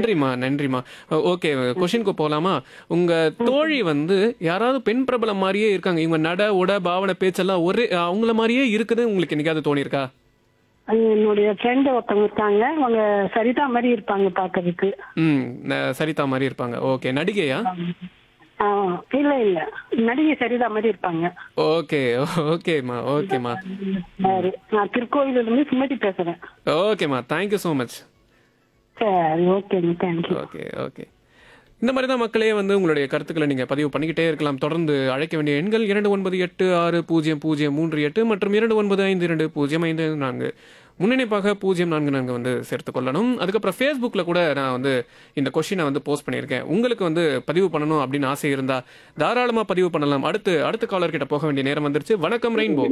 நன்றிம்மா நன்றிம்மா. ஓகே, கொஷினுக்கு போலாமா? உங்க தோழி வந்து யாராவது பெண் பிரபலம் மாதிரியே இருக்காங்க, இவங்க நட உட பாவனை பேச்செல்லாம் ஒரே அவங்கள மாதிரியே இருக்குதுன்னு உங்களுக்கு என்னைக்காவது தோணியிருக்கா? அது என்னுடைய ஃப்ரெண்டு ஒருத்தவங்க இருக்காங்க. அவங்க சரிதா மாதிரி இருப்பாங்க பார்க்கறதுக்கு. ம். சரிதா மாதிரி இருப்பாங்க. ஓகே, நடிகையா? ஆ, இல்ல இல்ல, நடிகை சரிதா மாதிரி இருப்பாங்க. ஓகே ஓகேம்மா ஓகேம்மா. சரி, நான் திருக்கோயில இருந்து சுமதி பேசுறேன். ஓகேம்மா, தேங்க்யூ ஸோ மச். சரி, ஓகேங்க, தேங்க்யூ. Okay okay. இந்த மாதிரி தான் மக்களே வந்து உங்களுடைய கருத்துக்களை நீங்கள் பதிவு பண்ணிக்கிட்டே இருக்கலாம். தொடர்ந்து அழைக்க வேண்டிய எண்கள் 29860038 மற்றும் 29520554. முன்னிணைப்பாக 044 வந்து சேர்த்துக் கொள்ளணும். அதுக்கப்புறம் ஃபேஸ்புக்கில் கூட நான் வந்து இந்த கொஷினை வந்து போஸ்ட் பண்ணியிருக்கேன். உங்களுக்கு வந்து பதிவு பண்ணணும் அப்படின்னு ஆசை இருந்தால் தாராளமாக பதிவு பண்ணலாம். அடுத்த காலர் கிட்ட போக வேண்டிய நேரம் வந்துருச்சு. வணக்கம் ரெயின்போ.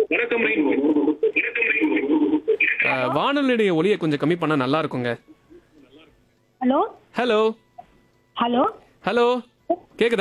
வானொலியுடைய ஒலியை கொஞ்சம் கம்மி பண்ணால் நல்லா இருக்குங்க. ஹலோ ஹலோ ஹலோ ஹலோ, கேக்குதா?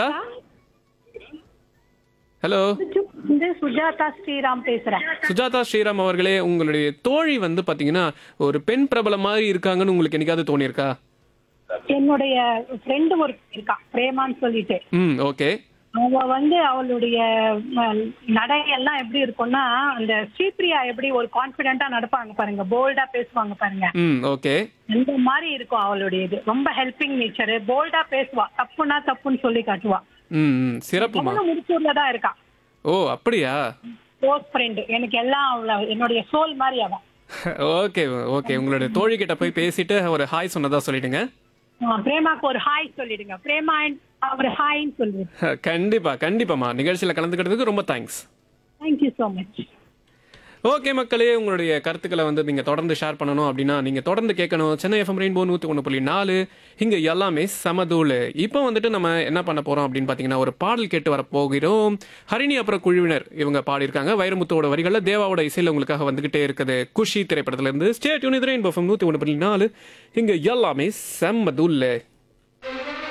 ஹலோ, இந்த சுஜாதா ஸ்ரீராம் பேசுறேன். சுஜாதா ஸ்ரீராம் அவர்களே, உங்களுடைய தோழி வந்து பாத்தீங்கன்னா ஒரு பெண் பிரபலம் மாதிரி இருக்காங்கன்னு உங்களுக்கு என்னைக்காவது தோணியிருக்கா? என்னுடைய ஃப்ரெண்டு ஒரு இருக்கா, பிரேமான்னு சொல்லிட்டு. ம். ஓகே. அவ வந்து அவளுடைய நடையெல்லாம் எப்படி இருக்கும்னா, அந்த ஸ்ரீபிரியா எப்படி ஒரு கான்பிடென்ட்டா நடப்பாங்க பாருங்க, போல்டா பேசுவாங்க பாருங்க, ம். ஓகே. அந்த மாதிரி இருக்கும் அவளுடைய இது. ரொம்ப ஹெல்பிங் நேச்சர், போல்டா பேசுவா, தப்புனா தப்புன்னு சொல்லி காட்டுவா. ம். சிறப்புமா. அவளும் முடிச்சூர்ல தான் இருக்கா. ஓ, அப்படியா? க்ளோஸ் ஃப்ரெண்டு எனக்கு, எல்லாம் அவள என்னுடைய சோல் மாதிரி அவ. Okay okay. உங்களுடைய தோழி கிட்ட போய் பேசிட்டு ஒரு ஹாய் சொன்னதா சொல்லிடுங்க. பிரேமாக்கு ஒரு ஹாய் சொல்லிடுங்க. பிரேமா ஒரு ஹாய்ன்னு சொல்லிடுங்க. கண்டிப்பா கண்டிப்பாமா. நிகழ்ச்சியில கலந்துக்கிறதுக்கு ரொம்ப thanks. Thank you so much. Okay மக்களே, உங்களுடைய கருத்துக்களை வந்து நீங்க தொடர்ந்து ஷேர் பண்ணணும் அப்படின்னா நீங்க தொடர்ந்து கேட்கணும். சென்னை எஃப்எம் ரெயின்போ 101.4 இங்க எல்லாமே சமதூள். இப்போ வந்துட்டு நம்ம என்ன பண்ண போறோம் அப்படின்னு பாத்தீங்கன்னா ஒரு பாடல் கேட்டு வர போகிறோம். ஹரிணி அப்புறம் குழுவினர் இவங்க பாடியிருக்காங்க. வைரமுத்தோட வரிகள்ல தேவாவோட இசையில உங்களுக்காக வந்துகிட்டே இருக்குது. குஷி திரைப்படத்துல இருந்து. Stay tune. இது ரெயின்போ எஃப்எம் 101.4 இங்க எல்லாமே சமதூள்.